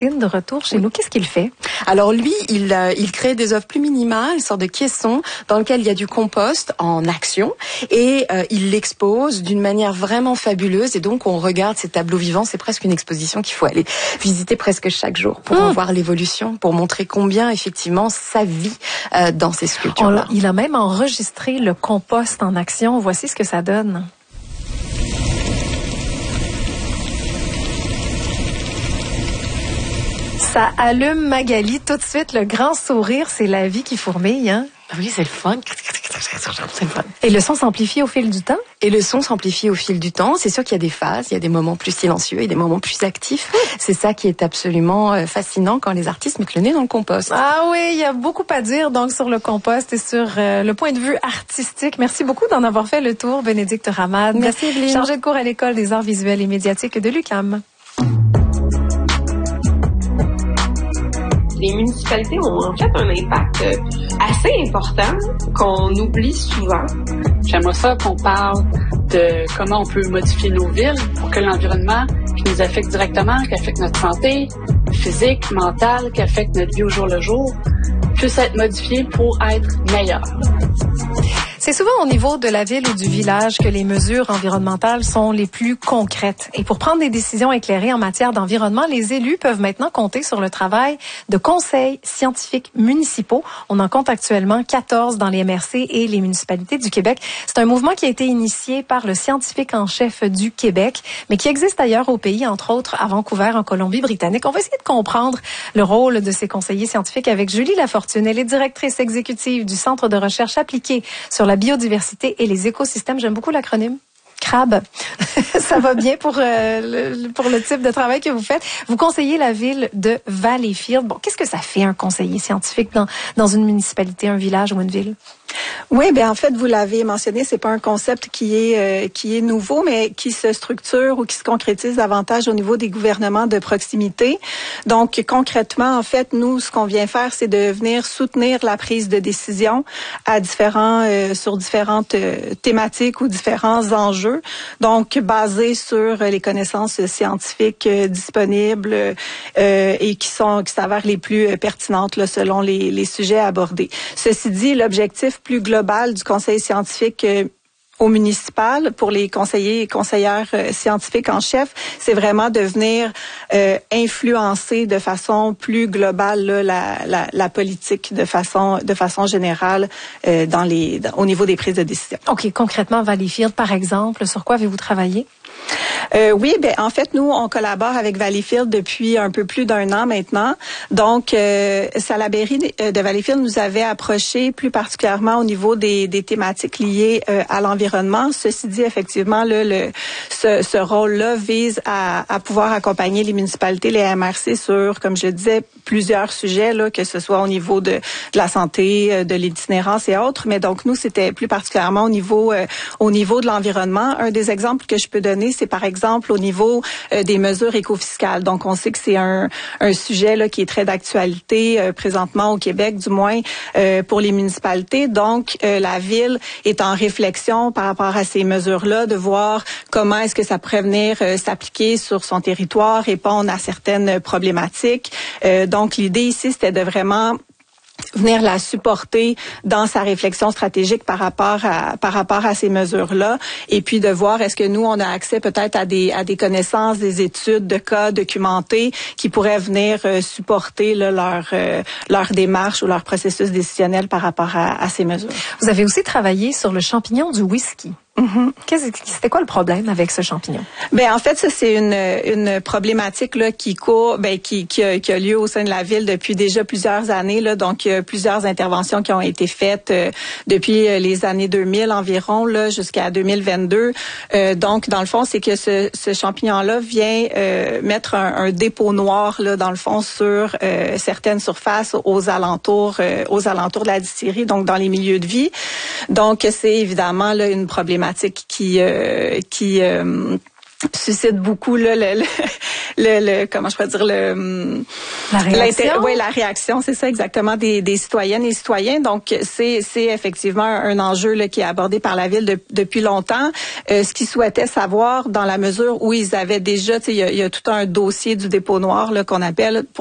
De retour chez nous, qu'est-ce qu'il fait? Alors lui, il crée des œuvres plus minimales, une sorte de caisson dans lequel il y a du compost en action et il l'expose d'une manière vraiment fabuleuse et donc on regarde ces tableaux vivants, c'est presque une exposition qu'il faut aller visiter presque chaque jour pour en voir l'évolution, pour montrer combien effectivement ça vit dans ces sculptures-là. Il a même enregistré le compost en action, voici ce que ça donne. Ça allume Magali tout de suite, le grand sourire, c'est la vie qui fourmille, hein? Oui, c'est le fun. C'est le fun. Et le son s'amplifie au fil du temps? Et le son s'amplifie au fil du temps. C'est sûr qu'il y a des phases, il y a des moments plus silencieux et des moments plus actifs. C'est ça qui est absolument fascinant quand les artistes mettent le nez dans le compost. Ah oui, il y a beaucoup à dire donc sur le compost et sur le point de vue artistique. Merci beaucoup d'en avoir fait le tour, Bénédicte Ramade. Merci, Evelyne. Chargée de cours à l'École des arts visuels et médiatiques de l'UQAM. Les municipalités ont en fait un impact assez important qu'on oublie souvent. J'aimerais ça qu'on parle de comment on peut modifier nos villes pour que l'environnement qui nous affecte directement, qui affecte notre santé physique, mentale, qui affecte notre vie au jour le jour, puisse être modifié pour être meilleur. C'est souvent au niveau de la ville ou du village que les mesures environnementales sont les plus concrètes. Et pour prendre des décisions éclairées en matière d'environnement, les élus peuvent maintenant compter sur le travail de conseils scientifiques municipaux. On en compte actuellement 14 dans les MRC et les municipalités du Québec. C'est un mouvement qui a été initié par le scientifique en chef du Québec, mais qui existe ailleurs au pays, entre autres à Vancouver, en Colombie-Britannique. On va essayer de comprendre le rôle de ces conseillers scientifiques avec Julie Lafortune. Elle est directrice exécutive du Centre de recherche appliquée sur la biodiversité et les écosystèmes. J'aime beaucoup l'acronyme. CRAB. Ça va bien pour le type de travail que vous faites. Vous conseillez la ville de Valleyfield. Bon, qu'est-ce que ça fait un conseiller scientifique dans une municipalité, un village ou une ville? Oui, ben en fait, vous l'avez mentionné, c'est pas un concept qui est nouveau, mais qui se structure ou qui se concrétise davantage au niveau des gouvernements de proximité. Donc, concrètement, en fait, nous, ce qu'on vient faire, c'est de venir soutenir la prise de décision sur différentes thématiques ou différents enjeux. Donc, basés sur les connaissances scientifiques disponibles et qui s'avèrent les plus pertinentes là, selon les sujets abordés. Ceci dit, l'objectif plus global du conseil scientifique au municipal pour les conseillers et conseillères scientifiques en chef, c'est vraiment de venir influencer de façon plus globale là, la politique de façon générale au niveau des prises de décision. OK, concrètement, Valleyfield, par exemple, sur quoi avez-vous travaillé? Oui, ben en fait, nous, on collabore avec Valleyfield depuis un peu plus d'1 an maintenant. Donc, Salaberry de Valleyfield nous avait approché plus particulièrement au niveau des thématiques liées à l'environnement. Ceci dit, effectivement, ce rôle-là vise à pouvoir accompagner les municipalités, les MRC sur, comme je le disais, plusieurs sujets, là, que ce soit au niveau de la santé, de l'itinérance et autres. Mais donc, nous, c'était plus particulièrement au niveau de l'environnement. Un des exemples que je peux donner, c'est par exemple au niveau des mesures écofiscales. Donc, on sait que c'est un sujet là qui est très d'actualité présentement au Québec, du moins pour les municipalités. Donc, la ville est en réflexion par rapport à ces mesures-là, de voir comment est-ce que ça pourrait venir s'appliquer sur son territoire, répondre à certaines problématiques. Donc, l'idée ici, c'était de vraiment venir la supporter dans sa réflexion stratégique par rapport à ces mesures-là, et puis de voir est-ce que nous on a accès peut-être à des connaissances, des études de cas documentés qui pourraient venir supporter là, leur démarche ou leur processus décisionnel par rapport à ces mesures. Vous avez aussi travaillé sur le champignon du whisky. Mm-hmm. C'était quoi le problème avec ce champignon? Ben en fait, ça c'est une problématique là qui court, qui a lieu au sein de la ville depuis déjà plusieurs années là. Donc il y a plusieurs interventions qui ont été faites depuis les années 2000 environ là jusqu'à 2022. Donc dans le fond, c'est que ce champignon-là vient mettre un dépôt noir là dans le fond sur certaines surfaces aux alentours de la distillerie, donc dans les milieux de vie. Donc c'est évidemment là une problématique qui suscite beaucoup là, comment je pourrais dire La réaction? Oui, la réaction, c'est ça exactement, des citoyennes et citoyens. Donc, c'est effectivement un enjeu là, qui est abordé par la Ville depuis longtemps. Ce qu'ils souhaitaient savoir, dans la mesure où ils avaient déjà, il y a tout un dossier du dépôt noir là, qu'on appelle,